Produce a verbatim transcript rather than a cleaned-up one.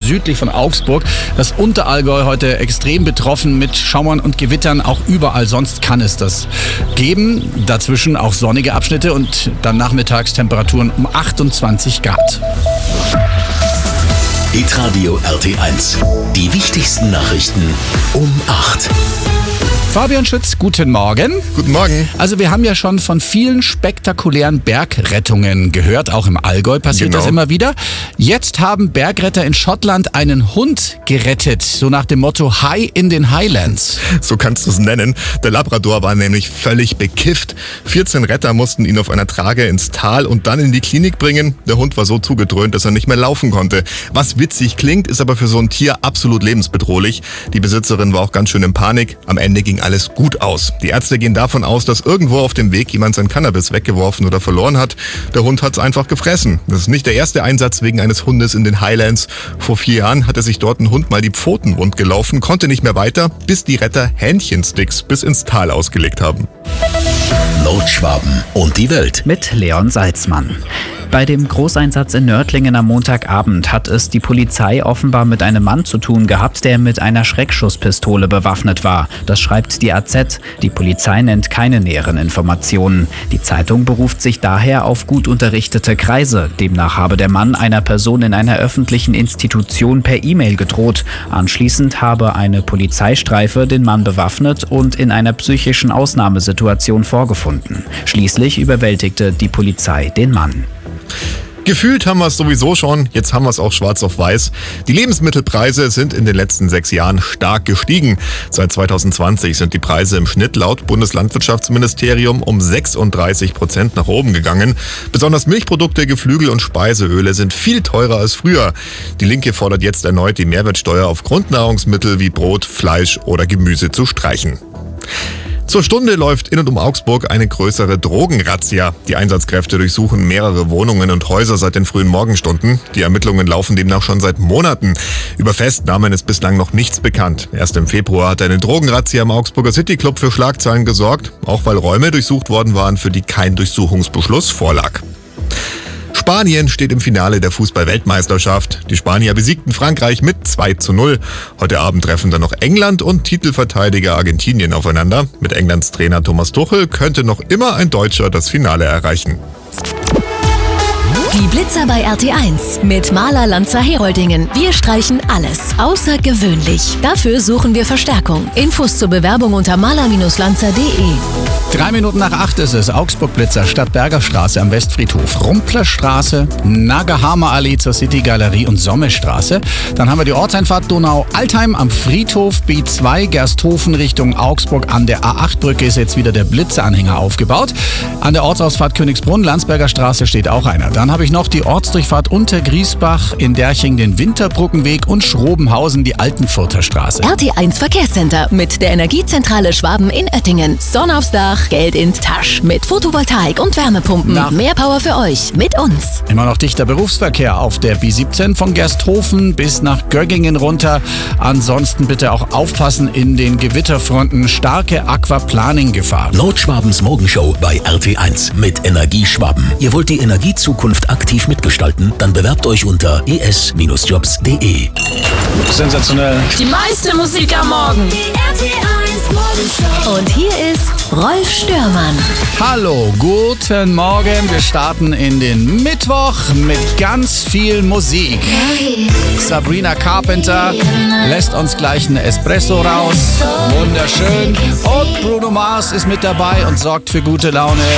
südlich von Augsburg. Das Unterallgäu heute extrem betroffen mit Schauern und Gewittern. Auch überall sonst kann es das geben. Dazwischen auch sonnige Abschnitte und dann nachmittags Temperaturen um achtundzwanzig Grad. Hitradio R T eins. Die wichtigsten Nachrichten um acht. Fabian Schütz, guten Morgen. Guten Morgen. Also wir haben ja schon von vielen spektakulären Bergrettungen gehört. Auch im Allgäu passiert Genau. das immer wieder. Jetzt haben Bergretter in Schottland einen Hund gerettet. So nach dem Motto High in den Highlands. So kannst du es nennen. Der Labrador war nämlich völlig bekifft. vierzehn Retter mussten ihn auf einer Trage ins Tal und dann in die Klinik bringen. Der Hund war so zugedröhnt, dass er nicht mehr laufen konnte. Was witzig klingt, ist aber für so ein Tier absolut lebensbedrohlich. Die Besitzerin war auch ganz schön in Panik. Am Ende ging alles gut aus. Die Ärzte gehen davon aus, dass irgendwo auf dem Weg jemand sein Cannabis weggeworfen oder verloren hat. Der Hund hat es einfach gefressen. Das ist nicht der erste Einsatz wegen eines Hundes in den Highlands. Vor vier Jahren hatte sich dort ein Hund mal die Pfoten wund gelaufen, konnte nicht mehr weiter, bis die Retter Hähnchensticks bis ins Tal ausgelegt haben. Nordschwaben und die Welt. Mit Leon Salzmann. Bei dem Großeinsatz in Nördlingen am Montagabend hat es die Polizei offenbar mit einem Mann zu tun gehabt, der mit einer Schreckschusspistole bewaffnet war. Das schreibt die A Z. Die Polizei nennt keine näheren Informationen. Die Zeitung beruft sich daher auf gut unterrichtete Kreise. Demnach habe der Mann einer Person in einer öffentlichen Institution per E-Mail gedroht. Anschließend habe eine Polizeistreife den Mann bewaffnet und in einer psychischen Ausnahmesituation vorgefunden. Schließlich überwältigte die Polizei den Mann. Gefühlt haben wir es sowieso schon, jetzt haben wir es auch schwarz auf weiß. Die Lebensmittelpreise sind in den letzten sechs Jahren stark gestiegen. Seit zwanzig zwanzig sind die Preise im Schnitt laut Bundeslandwirtschaftsministerium um sechsunddreißig Prozent nach oben gegangen. Besonders Milchprodukte, Geflügel und Speiseöle sind viel teurer als früher. Die Linke fordert jetzt erneut, die Mehrwertsteuer auf Grundnahrungsmittel wie Brot, Fleisch oder Gemüse zu streichen. Zur Stunde läuft in und um Augsburg eine größere Drogenrazzia. Die Einsatzkräfte durchsuchen mehrere Wohnungen und Häuser seit den frühen Morgenstunden. Die Ermittlungen laufen demnach schon seit Monaten. Über Festnahmen ist bislang noch nichts bekannt. Erst im Februar hat eine Drogenrazzia im Augsburger City Club für Schlagzeilen gesorgt, auch weil Räume durchsucht worden waren, für die kein Durchsuchungsbeschluss vorlag. Spanien steht im Finale der Fußball-Weltmeisterschaft. Die Spanier besiegten Frankreich mit zwei zu null. Heute Abend treffen dann noch England und Titelverteidiger Argentinien aufeinander. Mit Englands Trainer Thomas Tuchel könnte noch immer ein Deutscher das Finale erreichen. Die Blitzer bei R T eins mit Maler Lanzer Heroldingen. Wir streichen alles außergewöhnlich. Dafür suchen wir Verstärkung. Infos zur Bewerbung unter maler Lanzer punkt de. Drei Minuten nach acht ist es. Augsburg-Blitzer, Stadtberger Straße am Westfriedhof, Rumplerstraße, Nagahama Allee zur City-Galerie und Sommestraße. Dann haben wir die Ortseinfahrt Donau-Altheim am Friedhof, B zwei, Gersthofen Richtung Augsburg. An der A acht Brücke ist jetzt wieder der Blitzeranhänger aufgebaut. An der Ortsausfahrt Königsbrunn, Landsberger Straße steht auch einer. Dann habe ich noch die Ortsdurchfahrt unter Griesbach, in Derching den Winterbrückenweg und Schrobenhausen die Altenfurter Straße. R T eins Verkehrscenter mit der Energiezentrale Schwaben in Oettingen. Sonne aufs Dach, Geld in Tasch. Mit Photovoltaik und Wärmepumpen. Na. Mehr Power für euch mit uns. Immer noch dichter Berufsverkehr auf der B siebzehn von Gersthofen bis nach Göggingen runter. Ansonsten bitte auch aufpassen in den Gewitterfronten. Starke Aquaplaning-Gefahr. Nordschwabens Morgenshow bei R T eins mit Energie Schwaben. Ihr wollt die Energiezukunft aktiv mitgestalten? Dann bewerbt euch unter e s Jobs punkt de. Sensationell. Die meiste Musik am Morgen. Die R T eins Morgenshow. Und hier ist Rolf Störmann. Hallo, guten Morgen. Wir starten in den Mittwoch mit ganz viel Musik. Sabrina Carpenter lässt uns gleich einen Espresso raus. Wunderschön. Und Bruno Mars ist mit dabei und sorgt für gute Laune.